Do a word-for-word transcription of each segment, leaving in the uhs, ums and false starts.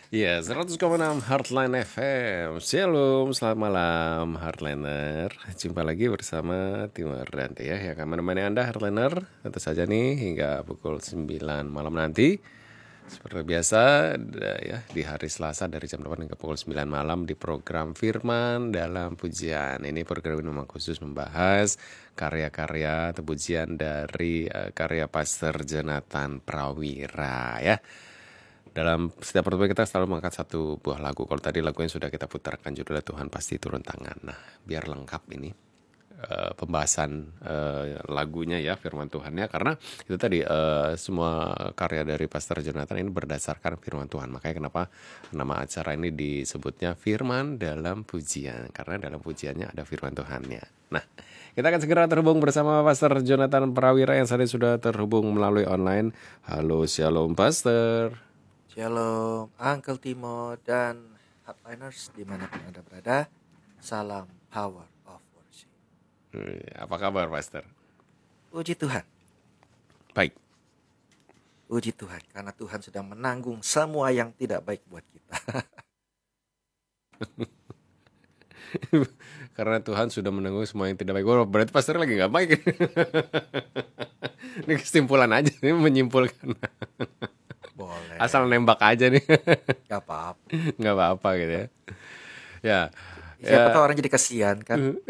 Iya, seratus koma enam Heartline F M. Shalom, selamat malam Heartliner. Jumpa lagi bersama Timur dan Tia yang akan menemani Anda Heartliner. Tentu saja nih hingga pukul sembilan malam nanti. Seperti biasa da- ya di hari Selasa dari jam delapan hingga pukul sembilan malam di program Firman dalam Pujian. Ini program ini memang khusus membahas karya-karya atau pujian dari eh, karya Pastor Jonathan Prawira ya. Dalam setiap pertemuan kita selalu mengangkat satu buah lagu. Kalau tadi lagu yang sudah kita putarkan judulnya Tuhan Pasti Turun Tangan. Nah, biar lengkap ini eh, pembahasan eh, lagunya ya, firman Tuhannya. Karena itu tadi eh, semua karya dari Pastor Jonathan ini berdasarkan firman Tuhan. Makanya kenapa nama acara ini disebutnya Firman dalam Pujian. Karena dalam pujiannya ada firman Tuhannya. Nah, kita akan segera terhubung bersama Pastor Jonathan Prawira yang saat ini sudah terhubung melalui online. Halo, shalom Pastor. Shalom, Uncle Timo dan Hardliners dimanapun Anda berada. Salam power of worship. Eh, Apa kabar, Pastor? Puji Tuhan, Baik. puji Tuhan. Karena Tuhan sedang menanggung semua yang tidak baik buat kita. Karena Tuhan sudah menanggung semua yang tidak baik. Oh, berarti Pastor lagi nggak baik. Ini kesimpulan aja, ini menyimpulkan. Boleh, Asal nembak aja nih, gak apa-apa. nggak apa-apa gitu ya. Ya, Siapa ya. tahu orang jadi kasihan kan.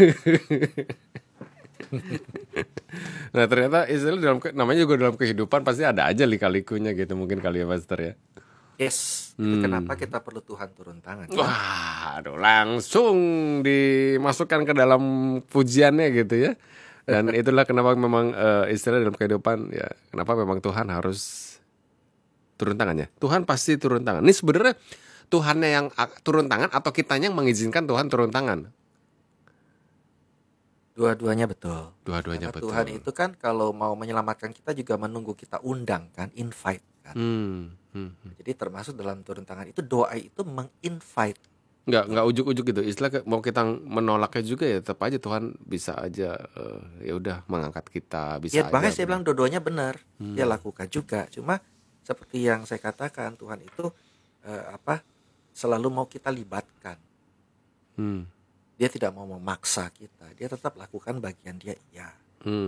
Nah ternyata istilah dalam ke- namanya juga dalam kehidupan pasti ada aja lika-likunya gitu mungkin kali ya, Pastor ya. Yes, itu kenapa kita perlu Tuhan turun tangan kan. Wah, aduh, langsung dimasukkan ke dalam pujiannya gitu ya. Dan itulah kenapa memang eh, istilah dalam kehidupan ya, kenapa memang Tuhan harus turun tangannya. Tuhan pasti turun tangan. Ini sebenarnya Tuhannya yang a- turun tangan atau kitanya yang mengizinkan Tuhan turun tangan? Dua-duanya betul. Dua-duanya Karena Tuhan betul. itu kan kalau mau menyelamatkan kita juga menunggu kita undang kan, invite kan. Hmm, hmm. Jadi termasuk dalam turun tangan itu doa itu menginvite. Nggak nggak ujuk-ujuk gitu. Istilah ke- mau kita menolaknya juga ya tetap aja Tuhan bisa aja eh, ya udah mengangkat kita, Ya bisa aja. makanya saya bilang dua-duanya benar. Dia lakukan juga. Cuma seperti yang saya katakan, Tuhan itu eh, apa selalu mau kita libatkan. Hmm, Dia tidak mau memaksa kita. Dia tetap lakukan bagian dia, iya. hmm.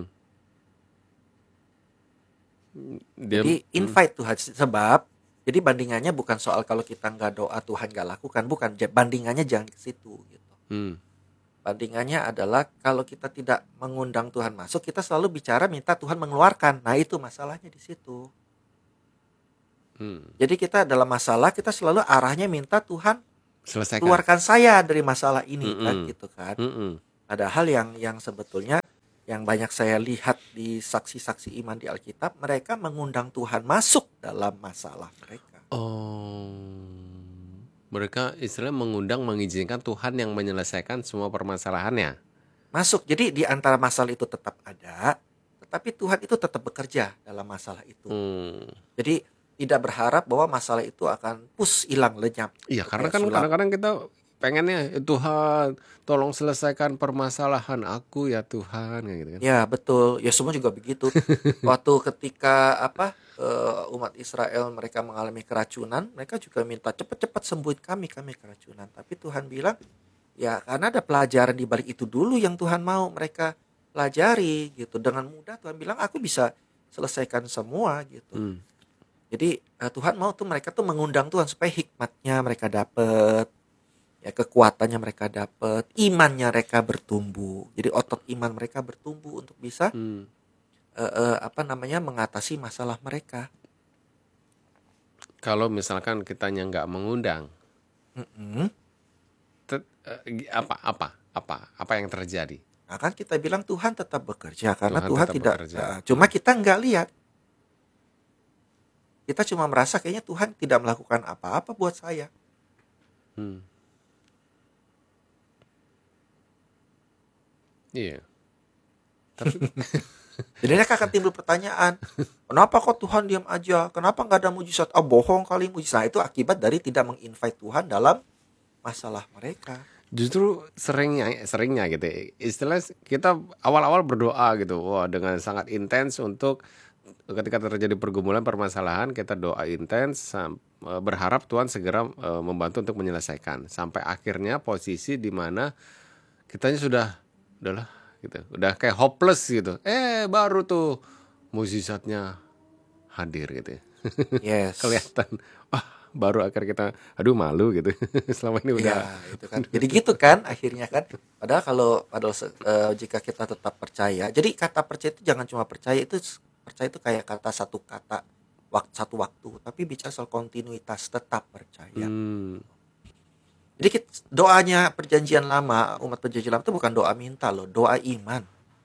Dia Jadi invite Tuhan sebab jadi bandingannya bukan soal kalau kita nggak doa Tuhan nggak lakukan, bukan. J- Bandingannya jangan ke situ gitu. hmm, Bandingannya adalah kalau kita tidak mengundang Tuhan masuk, kita selalu bicara minta Tuhan mengeluarkan. Nah, itu masalahnya di situ. hmm. Jadi kita dalam masalah kita selalu arahnya minta Tuhan Selesaikan. keluarkan saya dari masalah ini kan Mm-mm. gitu kan. Mm-mm. Ada hal yang yang sebetulnya yang banyak saya lihat di saksi-saksi iman di Alkitab, mereka mengundang Tuhan masuk dalam masalah mereka. Oh, mereka istilahnya mengundang mengizinkan Tuhan yang menyelesaikan semua permasalahannya. Masuk. Jadi di antara masalah itu tetap ada, tetapi Tuhan itu tetap bekerja dalam masalah itu. Hmm. Jadi tidak berharap bahwa masalah itu akan pus hilang lenyap. Iya, Itu karena kayak kan sulap. kadang-kadang kita pengennya "Ya Tuhan, tolong selesaikan permasalahan aku ya Tuhan," kayak gitu kan. Ya betul, ya semua juga begitu. Waktu ketika apa eh, umat Israel mereka mengalami keracunan, mereka juga minta cepat-cepat sembuhin kami, kami keracunan. Tapi Tuhan bilang, ya karena ada pelajaran di balik itu dulu yang Tuhan mau mereka pelajari gitu. Dengan mudah Tuhan bilang, aku bisa selesaikan semua gitu. Hmm. Jadi eh, Tuhan mau tuh mereka tuh mengundang Tuhan supaya hikmatnya mereka dapet, ya kekuatannya mereka dapet, imannya mereka bertumbuh. Jadi otot iman mereka bertumbuh untuk bisa Hmm. eh, eh, apa namanya mengatasi masalah mereka. Kalau misalkan kitanya nggak mengundang, Mm-mm. tet- eh, apa apa apa apa yang terjadi? Nah kan kita bilang Tuhan tetap bekerja karena Tuhan Tuhan tetap tidak, bekerja. eh, cuma kita nggak lihat. Kita cuma merasa kayaknya Tuhan tidak melakukan apa-apa buat saya. Hmm. Iya. Tapi Jadi mereka akan timbul pertanyaan, kenapa kok Tuhan diam aja? Kenapa nggak ada mujizat? Ah bohong kali mujizat. Nah, itu akibat dari tidak menginvite Tuhan dalam masalah mereka. justru seringnya seringnya gitu ya, istilah kita awal-awal berdoa gitu, wah dengan sangat intens untuk ketika terjadi pergumulan permasalahan kita doa intens sam- eh, berharap Tuhan segera eh, membantu untuk menyelesaikan sampai akhirnya posisi di mana kitanya sudah udahlah gitu, udah kayak hopeless gitu. Eh baru tuh mukjizatnya hadir gitu ya. Yes. Kelihatan wah baru akhir kita aduh malu gitu. Selama ini udah Ya, itu kan. Jadi gitu kan akhirnya kan. Padahal kalau padahal se- eh, jika kita tetap percaya. Jadi kata percaya itu jangan cuma percaya itu percaya itu kayak kata satu kata waktu satu waktu, tapi bicara soal kontinuitas tetap percaya. hmm, Jadi kit- doanya perjanjian lama, umat perjanjian lama itu bukan doa minta loh, doa iman.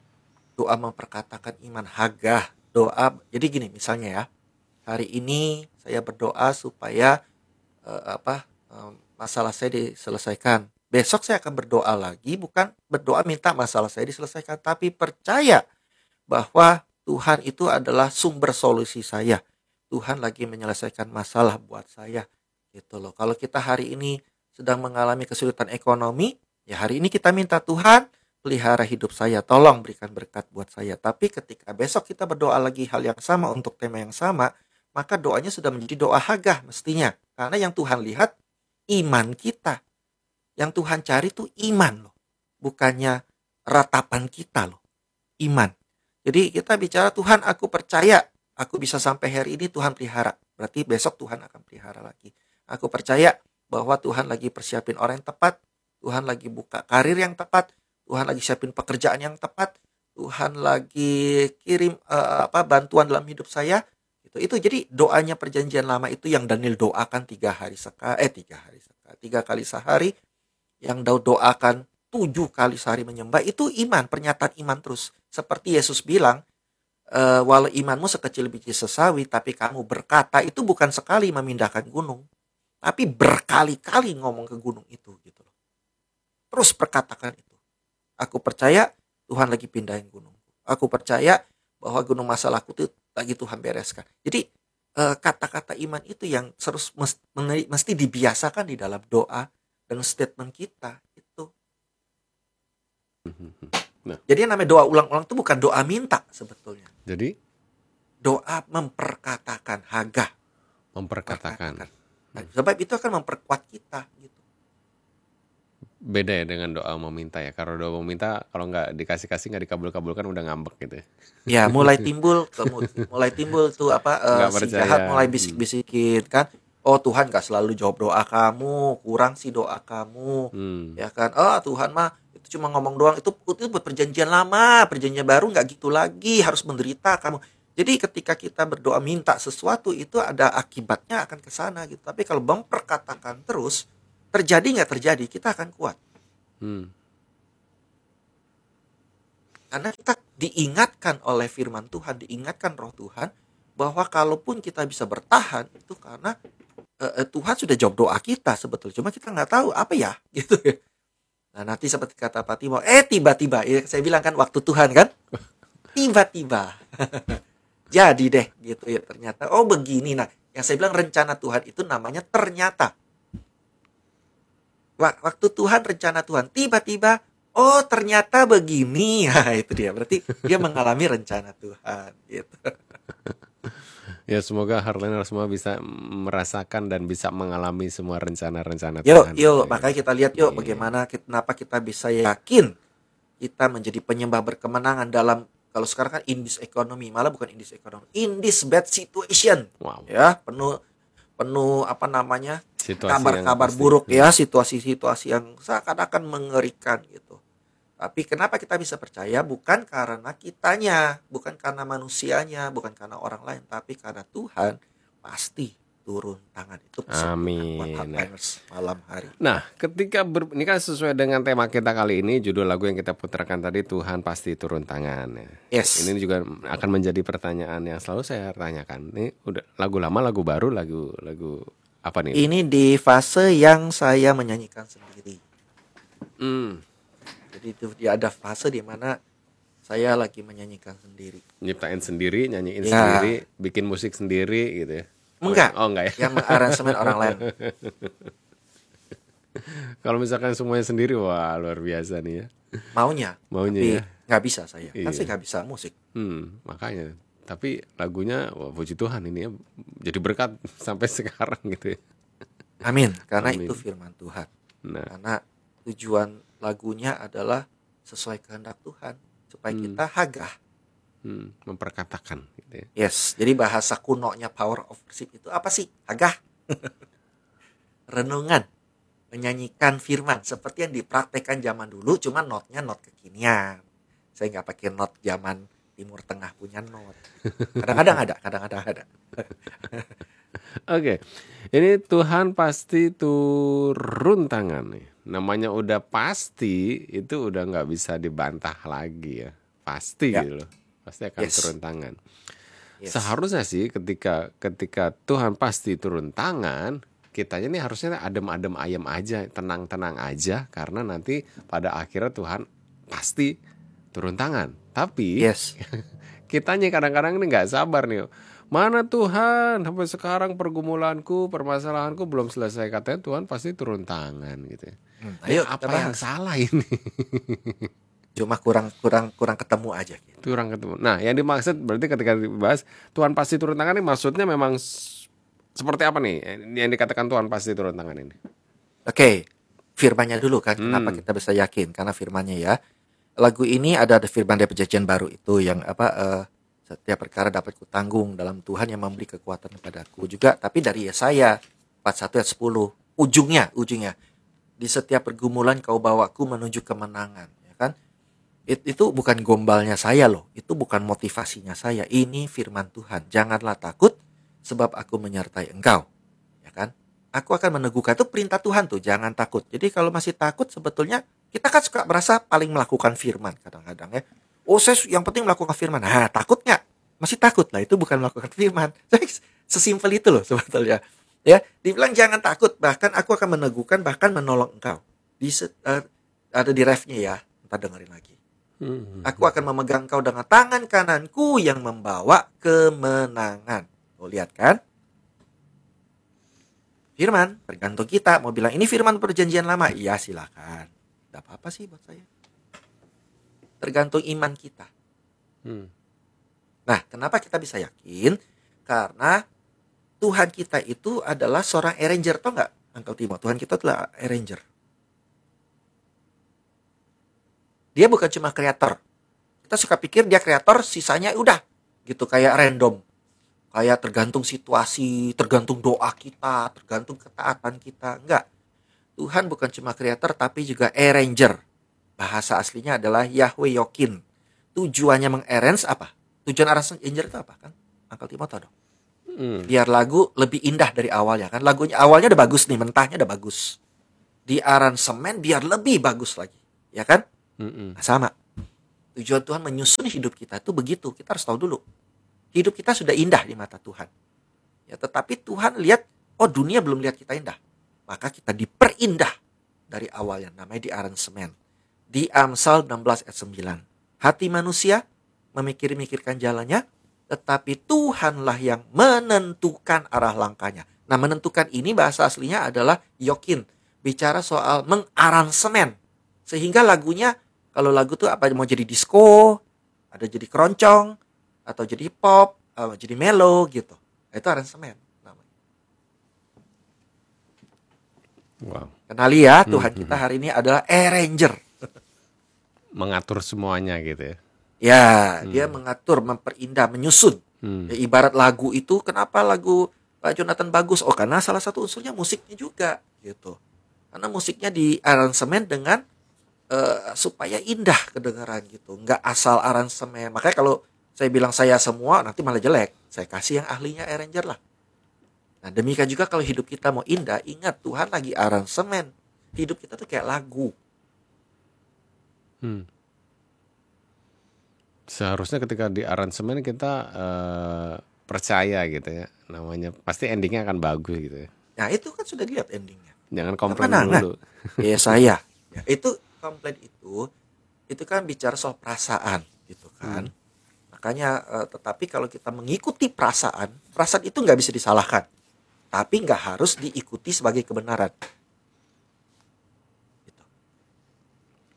Doa memperkatakan iman, hagah, doa. Jadi gini misalnya ya, hari ini saya berdoa supaya eh, apa eh, masalah saya diselesaikan. Besok saya akan berdoa lagi, bukan berdoa minta masalah saya diselesaikan, tapi percaya bahwa Tuhan itu adalah sumber solusi saya. Tuhan lagi menyelesaikan masalah buat saya. Gitu loh. Kalau kita hari ini sedang mengalami kesulitan ekonomi, ya hari ini kita minta Tuhan pelihara hidup saya, tolong berikan berkat buat saya. Tapi ketika besok kita berdoa lagi hal yang sama untuk tema yang sama, maka doanya sudah menjadi doa hagah mestinya. Karena yang Tuhan lihat iman kita. Yang Tuhan cari itu iman loh. Bukannya ratapan kita loh. Iman. Jadi kita bicara Tuhan aku percaya aku bisa sampai hari ini Tuhan pelihara. Berarti besok Tuhan akan pelihara lagi. Aku percaya bahwa Tuhan lagi persiapin orang yang tepat. Tuhan lagi buka karir yang tepat. Tuhan lagi siapin pekerjaan yang tepat. Tuhan lagi kirim uh, apa bantuan dalam hidup saya. Itu itu jadi doanya perjanjian lama itu yang Daniel doakan tiga hari sekali eh tiga hari sekali tiga kali sehari. Yang Daud doakan tujuh kali sehari menyembah itu iman, pernyataan iman terus. Seperti Yesus bilang, e, walau imanmu sekecil biji sesawi, tapi kamu berkata itu bukan sekali memindahkan gunung, tapi berkali-kali ngomong ke gunung itu gitu loh. Terus perkatakan itu. Aku percaya Tuhan lagi pindahin gunung. Aku percaya bahwa gunung masalahku itu lagi Tuhan bereskan. Jadi e, kata-kata iman itu yang terus mesti, mesti dibiasakan di dalam doa dan statement kita itu. nah Jadi yang namanya doa ulang-ulang itu bukan doa minta sebetulnya. jadi Doa memperkatakan, hagah. memperkatakan Nah, sebab itu akan memperkuat kita gitu. beda ya dengan doa meminta ya. Kalau doa meminta kalau nggak dikasih-kasih nggak dikabul-kabulkan udah ngambek gitu. Ya mulai timbul mulai timbul tuh apa uh, Nggak si percaya. jahat mulai Hmm. bisik-bisikin kan. Oh Tuhan gak selalu jawab doa kamu, kurang sih doa kamu. Hmm. Ya kan. Oh Tuhan mah itu cuma ngomong doang, itu itu buat perjanjian lama, perjanjian baru nggak gitu lagi, harus menderita kamu. Jadi ketika kita berdoa minta sesuatu itu ada akibatnya akan ke sana gitu. Tapi kalau memperkatakan terus, terjadi nggak terjadi, kita akan kuat. Hmm. Karena kita diingatkan oleh firman Tuhan, diingatkan roh Tuhan bahwa kalaupun kita bisa bertahan itu karena uh, Tuhan sudah jawab doa kita sebetulnya. Cuma kita nggak tahu apa ya gitu ya. Nah nanti seperti kata Pak Timo, eh tiba-tiba, ya, saya bilang kan waktu Tuhan kan, tiba-tiba. Jadi deh gitu ya ternyata, oh begini. Nah yang saya bilang rencana Tuhan itu namanya ternyata. Waktu Tuhan, rencana Tuhan, tiba-tiba, oh ternyata begini. Nah itu dia, berarti dia mengalami rencana Tuhan gitu. Ya semoga Hardliner semua bisa merasakan dan bisa mengalami semua rencana-rencana Yuk, Tuhan. yuk, makanya kita lihat yuk Iya. bagaimana, kenapa kita bisa yakin kita menjadi penyembah berkemenangan dalam, kalau sekarang kan in this economy, malah bukan in this economy, in this bad situation. Wow. Ya, penuh penuh apa namanya? Situasi kabar-kabar yang buruk pasti. ya, situasi-situasi yang seakan-akan mengerikan gitu. Tapi kenapa kita bisa percaya? Bukan karena kitanya, bukan karena manusianya, bukan karena orang lain, tapi karena Tuhan pasti turun tangan. Itu pesan Amin. buat Hardliners malam hari. Nah, ketika ber, ini kan sesuai dengan tema kita kali ini, judul lagu yang kita putarkan tadi, Tuhan pasti turun tangan. Yes. Ini juga akan menjadi pertanyaan yang selalu saya tanyakan. Ini udah lagu lama, lagu baru, lagu lagu apa nih? Ini di fase yang saya menyanyikan sendiri. Hmm. Jadi itu dia ada fase di mana saya lagi menyanyikan sendiri. Nyiptain sendiri, nyanyiin Ya. sendiri, bikin musik sendiri gitu ya. Enggak. Oh, enggak ya. Yang mengaransemen orang lain. Kalau misalkan semuanya sendiri, wah luar biasa nih ya. Maunya. Maunya tapi ya. nggak bisa saya. Iya. Kan saya nggak bisa musik. Hmm, makanya Tapi lagunya, wah, puji Tuhan ini ya, jadi berkat sampai sekarang gitu ya. Amin, karena Amin. itu firman Tuhan. Nah, Karena tujuan lagunya adalah sesuai kehendak Tuhan supaya Hmm. kita hagah. hmm, memperkatakan gitu ya. Yes, jadi bahasa kunonya Power of Worship itu apa sih? Hagah. Renungan, menyanyikan firman seperti yang dipraktekkan zaman dulu, cuma notnya not kekinian. Saya nggak pakai not zaman Timur Tengah punya not. Kadang-kadang ada, kadang-kadang ada. Oke, ini Tuhan pasti turun tangan nih. Namanya udah pasti, itu udah nggak bisa dibantah lagi ya. Pasti Ya. gitu loh. Pasti akan Yes. turun tangan. Yes. Seharusnya sih ketika ketika Tuhan pasti turun tangan, kitanya nih harusnya adem-adem ayem aja, tenang-tenang aja, karena nanti pada akhirnya Tuhan pasti turun tangan. Tapi Yes. kitanya kadang-kadang ini nggak sabar nih. Mana Tuhan, sampai sekarang pergumulanku, permasalahanku belum selesai, katanya Tuhan pasti turun tangan gitu ya. Hmm, Ya, ayo kita apa yang bahas. salah ini? Cuma kurang kurang kurang ketemu aja gitu. Kurang ketemu. Nah, yang dimaksud berarti ketika dibahas Tuhan pasti turun tangan ini maksudnya memang s- seperti apa nih yang dikatakan Tuhan pasti turun tangan ini? Oke, firmannya dulu kan. Kenapa Hmm. kita bisa yakin? Karena firmannya ya. Lagu ini ada ada firman dari perjanjian baru itu yang apa eh, setiap perkara dapat kutanggung dalam Tuhan yang memberi kekuatan kepadaku juga. Tapi dari Yesaya empat puluh satu ayat sepuluh, ujungnya ujungnya di setiap pergumulan kau bawaku menuju kemenangan, ya kan? It- itu bukan gombalnya saya loh, itu bukan motivasinya saya. Ini firman Tuhan. Janganlah takut sebab aku menyertai engkau, ya kan? Aku akan meneguhkan, itu perintah Tuhan tuh, jangan takut. Jadi kalau masih takut sebetulnya kita kan suka merasa paling melakukan firman kadang-kadang ya. Oh, saya su- yang penting melakukan firman. Nah, takut nggak? Masih takut lah, itu bukan melakukan firman. Sesimpel itu loh sebetulnya. Ya, dibilang jangan takut, bahkan aku akan meneguhkan, bahkan menolong engkau. Di se- eh, ada di refnya ya, ntar dengerin lagi. Hmm. Aku akan memegang kau dengan tangan kananku yang membawa kemenangan. Tuh, lihat kan? Firman, tergantung kita. Mau bilang ini firman perjanjian lama? Iya, silakan. Tidak apa-apa sih buat saya. Tergantung iman kita. Hmm. Nah, kenapa kita bisa yakin? Karena Tuhan kita itu adalah seorang arranger. Tahu nggak, Uncle Timo? Tuhan kita adalah arranger. Dia bukan cuma kreator. Kita suka pikir dia kreator, sisanya udah gitu, kayak random. Kayak tergantung situasi, tergantung doa kita, tergantung ketaatan kita. Enggak. Tuhan bukan cuma kreator tapi juga arranger. Bahasa aslinya adalah Yahweh Yokin. Tujuannya mengarrange apa? Tujuan arranger itu apa kan? Uncle Timo tahu dong. Hmm. Biar lagu lebih indah dari awalnya kan. Lagunya awalnya udah bagus nih, mentahnya udah bagus. Di aransemen biar lebih bagus lagi. Ya kan? Hmm. Nah, sama. Tujuan Tuhan menyusun hidup kita itu begitu. Kita harus tahu dulu. Hidup kita sudah indah di mata Tuhan. Ya, tetapi Tuhan lihat, oh dunia belum lihat kita indah. Maka kita diperindah dari awalnya. Namanya di aransemen. Di Amsal enam belas ayat sembilan. Hati manusia memikir-mikirkan jalannya, tetapi Tuhanlah yang menentukan arah langkahnya. Nah, menentukan ini bahasa aslinya adalah yokin. Bicara soal mengaransemen. Sehingga lagunya, kalau lagu tuh apa, mau jadi disco, ada jadi keroncong, atau jadi pop, atau jadi mellow gitu. Itu aransemen namanya. Wow. Kenali ya, Tuhan kita hari ini adalah arranger. Mengatur semuanya gitu ya. Ya, dia mengatur, memperindah, menyusun. Hmm. Ya, ibarat lagu itu, kenapa lagu Pak Jonathan bagus? Oh, karena salah satu unsurnya musiknya juga gitu. Karena musiknya di aransemen dengan uh, supaya indah kedengaran gitu, nggak asal aransemen. Makanya kalau saya bilang saya semua, nanti malah jelek. Saya kasih yang ahlinya arranger lah. Nah, demikian juga kalau hidup kita mau indah, ingat Tuhan lagi aransemen. Hidup kita tuh kayak lagu. Hmm. Seharusnya ketika di aransemen kita eh, percaya gitu ya, namanya pasti endingnya akan bagus gitu ya. Nah, itu kan sudah dilihat endingnya. Jangan komplain Kemenangan. dulu. Ya saya. Ya, itu komplain itu, itu kan bicara soal perasaan gitu kan. Makanya, eh, tetapi kalau kita mengikuti perasaan, perasaan itu nggak bisa disalahkan. Tapi nggak harus diikuti sebagai kebenaran. Gitu.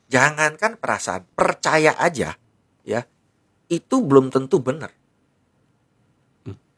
Jangankan perasaan, percaya aja, ya, itu belum tentu benar.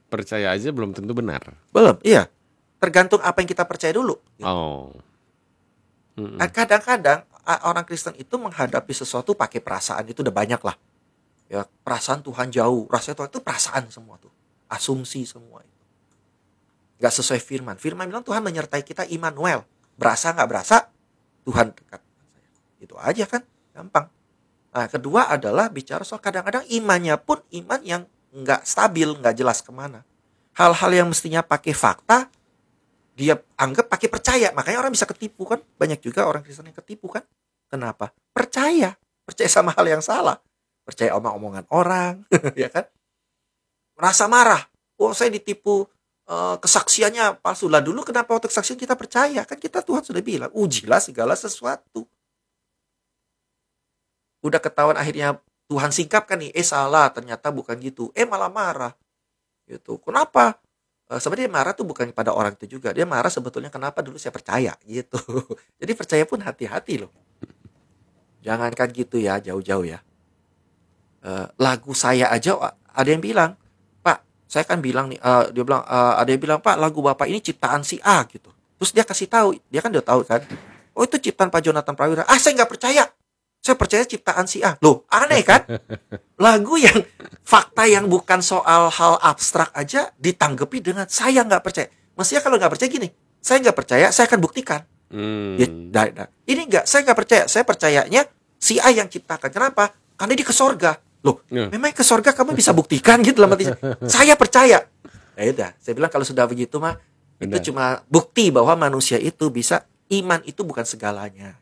percaya aja belum tentu benar. Belum, iya. Tergantung apa yang kita percaya dulu. Oh. Mm-mm. Ah, Kadang-kadang ah, orang Kristen itu menghadapi sesuatu pakai perasaan, itu udah banyak lah. Ya, perasaan Tuhan jauh, rasa Tuhan itu perasaan semua tuh. Asumsi semua itu. Gak sesuai firman. Firman bilang Tuhan menyertai kita, Immanuel. Berasa nggak berasa, Tuhan dekat. Itu aja kan, gampang. Nah, kedua adalah bicara soal kadang-kadang imannya pun iman yang nggak stabil, nggak jelas kemana. Hal-hal yang mestinya pakai fakta, dia anggap pakai percaya. Makanya orang bisa ketipu kan. Banyak juga orang Kristen yang ketipu kan. Kenapa? Percaya. Percaya sama hal yang salah. Percaya omong-omongan orang. Ya kan? Merasa marah. Oh, saya ditipu, eh, kesaksiannya palsu. Lah dulu kenapa waktu kesaksian kita percaya? Kan kita Tuhan sudah bilang, ujilah segala sesuatu. Udah ketahuan akhirnya Tuhan singkapkan nih. Eh salah, ternyata bukan gitu. Eh malah marah. Gitu. Kenapa? Eh, sebenarnya dia marah tuh bukan pada orang itu juga. Dia marah sebetulnya kenapa dulu saya percaya gitu. Jadi percaya pun hati-hati loh. Jangankan gitu ya, jauh-jauh ya. Eh, lagu saya aja ada yang bilang, Pak, saya kan bilang nih, eh, dia bilang, eh, ada yang bilang, Pak, lagu Bapak ini ciptaan si A gitu. Terus dia kasih tahu, dia kan udah tahu kan. Oh itu ciptaan Pak Jonathan Prawira. Ah saya nggak percaya. Saya percaya ciptaan si A. Loh, aneh kan? Lagu yang fakta yang bukan soal hal abstrak aja ditanggapi dengan saya nggak percaya. Mestinya kalau nggak percaya gini, saya nggak percaya, saya akan buktikan. Hmm. Ya, dah, dah. Ini nggak, saya nggak percaya. Saya percayanya si A yang ciptakan. Kenapa? Karena dia ke sorga. Loh, Ya. memang ke sorga kamu bisa buktikan gitu dalam hati. Saya percaya. Ya udah, saya bilang kalau sudah begitu mah itu Udah. cuma bukti bahwa manusia itu bisa, iman itu bukan segalanya.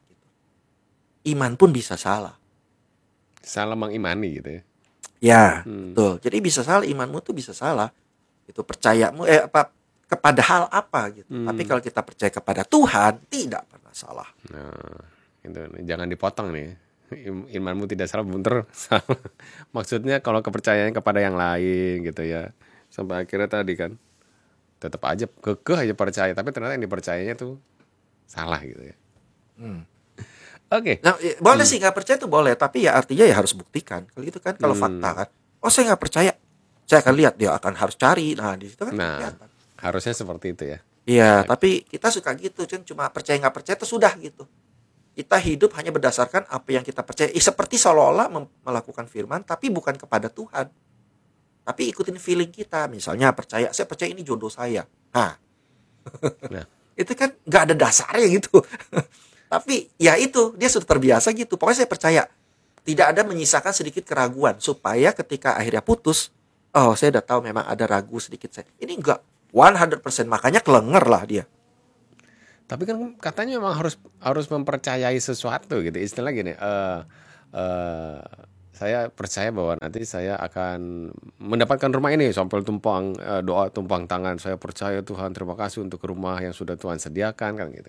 Iman pun bisa salah. Salah mengimani gitu ya. Ya, Hmm. betul. Jadi bisa salah, imanmu tuh bisa salah. Itu percayamu eh apa kepada hal apa gitu. Hmm. Tapi kalau kita percaya kepada Tuhan, tidak pernah salah. Nah, itu jangan dipotong nih. Im- Imanmu tidak salah, bunter salah. Maksudnya kalau kepercayaan kepada yang lain gitu ya. Sampai akhirnya tadi kan tetap aja kekeh aja percaya, tapi ternyata yang dipercayanya tuh salah gitu ya. Hmm. Oke. Nah, ya, boleh sih nggak percaya itu boleh, tapi ya artinya ya harus buktikan. Kalau gitu kan, kalau Hmm. fakta kan, oh saya nggak percaya, saya akan lihat dia akan harus cari. Nah di situ kan Nah, kelihatan. harusnya seperti itu ya. Iya, tapi kita suka gitu, kan cuma percaya nggak percaya itu sudah gitu. Kita hidup hanya berdasarkan apa yang kita percaya. Eh, seperti seolah-olah mem- melakukan firman, tapi bukan kepada Tuhan. Tapi ikutin feeling kita. Misalnya percaya, saya percaya ini jodoh saya. Nah, Nah, itu kan nggak ada dasarnya gitu. Tapi ya itu, dia sudah terbiasa gitu. Pokoknya saya percaya. Tidak ada menyisakan sedikit keraguan. Supaya ketika akhirnya putus, oh saya udah tahu memang ada ragu sedikit. Saya ini enggak seratus persen, makanya kelenger lah dia. tapi kan katanya memang harus harus mempercayai sesuatu gitu. Istilah gini, eh eh, saya percaya bahwa nanti saya akan mendapatkan rumah ini sampai tumpang eh, doa tumpang tangan. Saya percaya Tuhan, terima kasih untuk rumah yang sudah Tuhan sediakan kan gitu.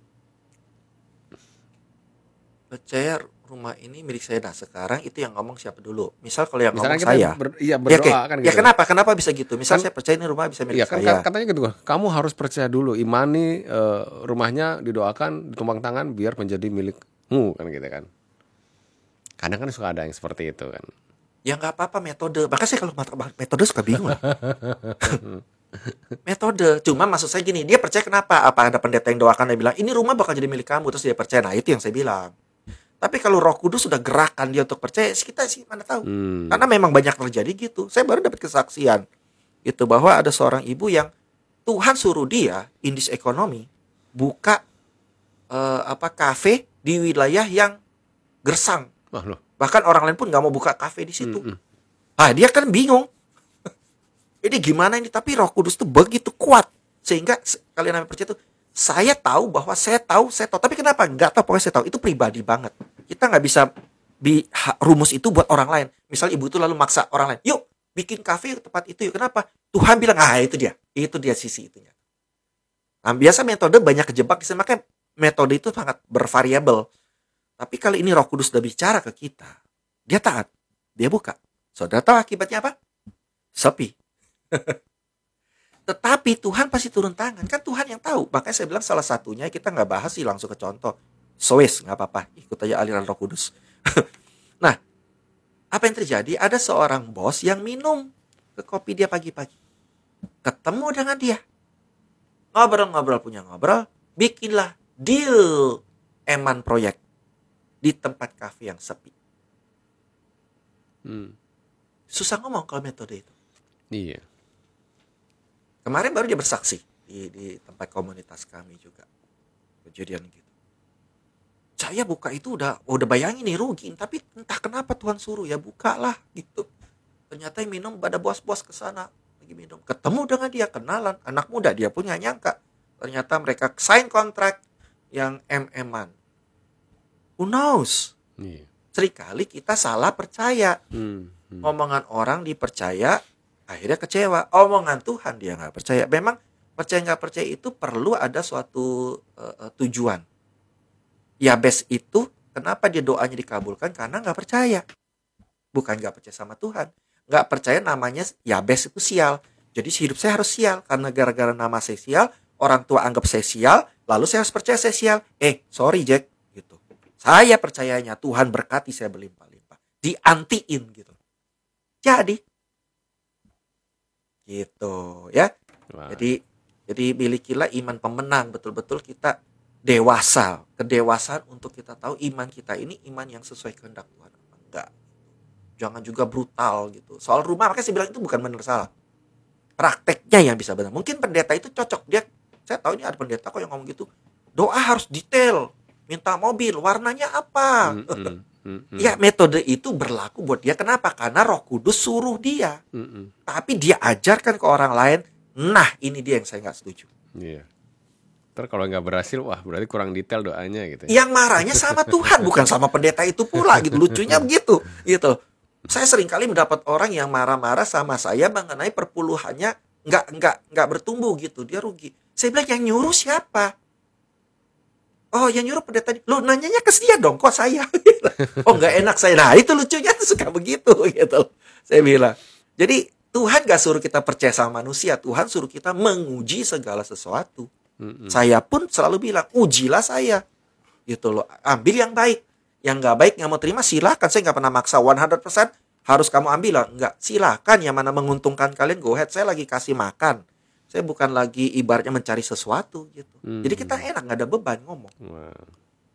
Percaya rumah ini milik saya. Nah sekarang itu yang ngomong siapa dulu? Misal kalau yang Misalkan ngomong kita saya, ber- iya ya, berdoa kayak- kan ya gitu. kenapa? Kenapa bisa gitu? Misal Kan- saya percaya ini rumah bisa milik Iya kan saya. katanya gitu, kamu harus percaya dulu, imani eh, rumahnya didoakan, ditumpang tangan biar menjadi milikmu kan gitu kan. Kadang kan suka ada yang seperti itu kan. Ya nggak apa-apa metode. Makanya saya kalau mat- metode suka bingung. Metode. Cuma maksud saya gini, dia percaya kenapa? Apa ada pendeta yang doakan dia bilang ini rumah bakal jadi milik kamu, terus dia percaya. Nah itu yang saya bilang. Tapi kalau Roh Kudus sudah gerakan dia untuk percaya, kita sih mana tahu. Hmm. Karena memang banyak terjadi gitu. Saya baru dapat kesaksian itu bahwa ada seorang ibu yang Tuhan suruh dia indis ekonomi buka eh, apa kafe di wilayah yang gersang. Wah loh. Bahkan orang lain pun nggak mau buka kafe di situ. Mm-mm. Ah dia kan bingung. Ini gimana ini? Tapi Roh Kudus tuh begitu kuat sehingga se- kalian yang percaya tuh saya tahu bahwa saya tahu, saya tahu. Tapi kenapa? Nggak tahu, pokoknya saya tahu. Itu pribadi banget. Kita nggak bisa bi- ha- rumus itu buat orang lain. Misal ibu itu lalu maksa orang lain, yuk bikin kafe tempat itu yuk. Kenapa? Tuhan bilang, ah itu dia. Itu dia sisi itunya. Nah, biasa metode banyak kejebak. Makanya metode itu sangat bervariabel. Tapi kalau ini Roh Kudus udah bicara ke kita, dia taat. Dia buka. Saudara tahu akibatnya apa? Sepi. Tetapi Tuhan pasti turun tangan. Kan Tuhan yang tahu. Makanya saya bilang salah satunya kita nggak bahas sih langsung ke contoh. Soes, nggak apa-apa. Ikut aja aliran Roh Kudus. Nah, apa yang terjadi? Ada seorang bos yang minum ke kopi dia pagi-pagi. ketemu dengan dia. Ngobrol-ngobrol punya ngobrol, bikinlah deal eman proyek di tempat kafe yang sepi. Hmm. Susah ngomong kalau metode itu. Iya. Kemarin baru dia bersaksi di, di tempat komunitas kami juga. Kejadian gitu. Saya buka itu udah udah bayangin nih rugi, tapi entah kenapa Tuhan suruh ya bukalah gitu. Ternyata yang minum pada bos-bos ke sana lagi minum. Ketemu dengan dia, kenalan, anak muda dia punya nyangka. Ternyata mereka sign kontrak yang M M-an. Who knows? Iya. Seringkali kita salah percaya. Hmm. Hmm. Omongan orang dipercaya, akhirnya kecewa. Omongan Tuhan dia nggak percaya. Memang percaya nggak percaya itu perlu ada suatu uh, tujuan. Yabes itu kenapa dia doanya dikabulkan? Karena nggak percaya. Bukan nggak percaya sama Tuhan. Nggak percaya namanya Yabes itu sial. Jadi hidup saya harus sial. Karena gara-gara nama saya sial, orang tua anggap saya sial, lalu saya harus percaya saya sial. Eh, sorry Jack. Gitu. Saya percayanya Tuhan berkati saya berlimpah-limpah. Diantiin gitu. Jadi. Gitu ya. Wah. Jadi, jadi milikilah iman pemenang. Betul-betul kita dewasa, kedewasaan untuk kita tahu iman kita ini iman yang sesuai kehendak Tuhan apa enggak. Jangan juga brutal gitu. Soal rumah makanya saya bilang itu bukan benar salah. Prakteknya yang bisa benar. Mungkin pendeta itu cocok, dia saya tahu ini ada pendeta kok yang ngomong gitu. Doa harus detail, minta mobil, warnanya apa? Mm, mm, mm, mm. Ya metode itu berlaku buat dia. Kenapa? Karena Roh Kudus suruh dia. Mm, mm. Tapi dia ajarkan ke orang lain. Nah ini dia yang saya nggak setuju. Iya. Ntar kalau nggak berhasil, wah berarti kurang detail doanya gitu. Yang marahnya sama Tuhan, bukan sama pendeta itu pula gitu. Lucunya begitu, gitu. Saya sering kali mendapat orang yang marah-marah sama saya mengenai perpuluhannya nggak nggak nggak bertumbuh gitu, dia rugi. Saya bilang yang nyuruh siapa? Oh, yang nyuruh pendeta. Lo nanyanya ke dia dong, kok saya? Oh, nggak enak saya. Nah, itu lucunya tuh suka begitu gitu. Saya bilang. Jadi Tuhan nggak suruh kita percaya sama manusia, Tuhan suruh kita menguji segala sesuatu. Mm-mm. Saya pun selalu bilang, ujilah saya. Gitu loh. Ambil yang baik. Yang nggak baik, nggak mau terima, silakan. Saya nggak pernah maksa seratus persen harus kamu ambil lah. Nggak, silakan. Yang mana menguntungkan kalian, go ahead. Saya lagi kasih makan. Saya bukan lagi ibaratnya mencari sesuatu gitu. Mm-hmm. Jadi kita enak, nggak ada beban ngomong. Wow.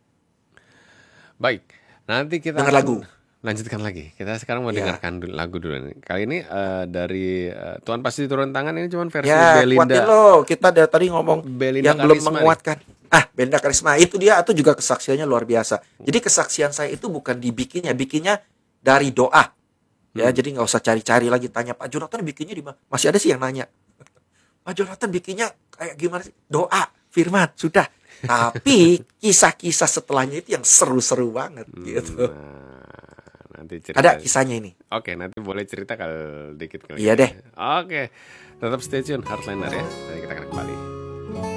Baik, nanti kita Dengar akan lagu. lanjutkan lagi. Kita sekarang mau Ya. dengarkan dulu- lagu dulu nih. Kali ini eh, dari eh, Tuhan Pasti Turun Tangan, ini cuma versi Ya, Belinda. kuatin lo. Kita dari tadi ngomong Belinda yang belum Karisma menguatkan. Ah, Belinda Karisma. Itu dia, itu juga kesaksiannya luar biasa. Jadi kesaksian saya itu bukan dibikinnya. Bikinnya dari doa. Ya, Hmm. jadi nggak usah cari-cari lagi. Tanya, Pak Jonathan bikinnya di mana? Masih ada sih yang nanya. Pak Jonathan bikinnya kayak gimana sih? Doa, firman, sudah. Tapi kisah-kisah setelahnya itu yang seru-seru banget Hmm, gitu. nah, nanti cerita. Ada kisahnya ini. Oke, nanti boleh cerita kalau dikit kali. Iya deh. Oke, tetap stay tune Heartliner ya. Nanti kita akan kembali.